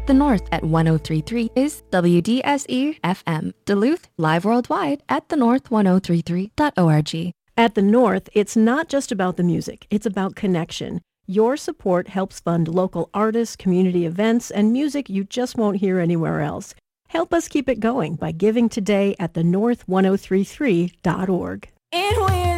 the North at 103.3 is WDSE-FM. Duluth, live worldwide at thenorth1033.org. At the North, it's not just about the music, it's about connection. Your support helps fund local artists, community events, and music you just won't hear anywhere else. Help us keep it going by giving today at thenorth1033.org. And when